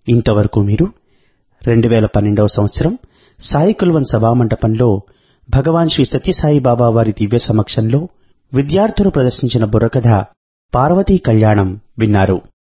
ఇంతవరకు మీరు 2012వ సంవత్సరం సాయి కుల్వన్ సభామంటపంలో భగవాన్ శ్రీ సత్యసాయి బాబా వారి దివ్య సమక్షంలో విద్యార్థులు ప్రదర్శించిన బుర్రకథ పార్వతీ కళ్యాణం విన్నారు.